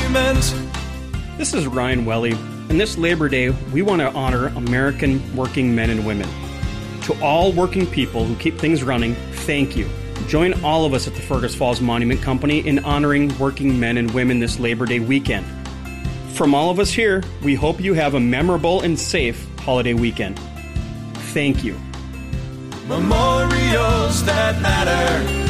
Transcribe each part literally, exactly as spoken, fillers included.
employment. This is Ryan Welly, and this Labor Day, we want to honor American working men and women. To all working people who keep things running, thank you. Join all of us at the Fergus Falls Monument Company in honoring working men and women this Labor Day weekend. From all of us here, we hope you have a memorable and safe holiday weekend. Thank you. Memorials that matter.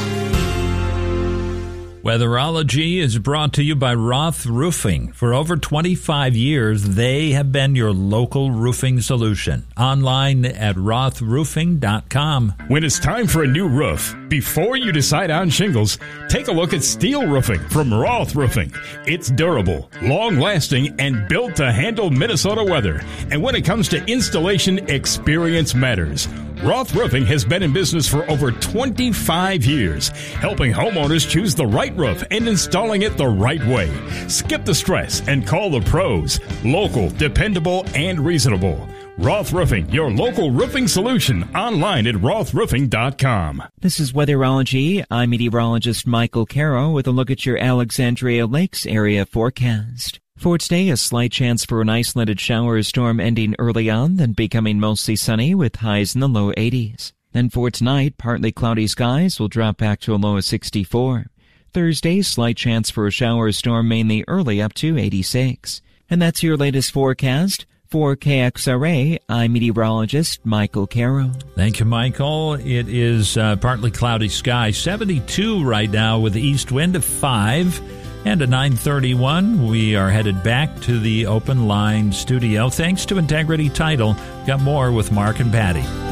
Weatherology is brought to you by Roth Roofing. For over twenty-five years, they have been your local roofing solution. Online at roth roofing dot com. When it's time for a new roof, before you decide on shingles, take a look at steel roofing from Roth Roofing. It's durable, long-lasting, and built to handle Minnesota weather. And when it comes to installation, experience matters. Roth Roofing has been in business for over twenty-five years, helping homeowners choose the right roof and installing it the right way. Skip the stress and call the pros. Local, dependable, and reasonable. Roth Roofing, your local roofing solution, online at roth roofing dot com. This is Weatherology. I'm meteorologist Michael Caro with a look at your Alexandria Lakes area forecast. For today, a slight chance for an isolated shower or storm ending early on, then becoming mostly sunny with highs in the low eighties. Then for tonight, partly cloudy skies will drop back to a low of sixty-four. Thursday, slight chance for a shower or storm mainly early up to eighty-six. And that's your latest forecast. For K X R A, I'm meteorologist Michael Caro. Thank you, Michael. It is uh, partly cloudy sky, seventy-two right now with east wind of five. And at nine thirty-one, we are headed back to the Open Line studio. Thanks to Integrity Title. Got more with Mark and Patty.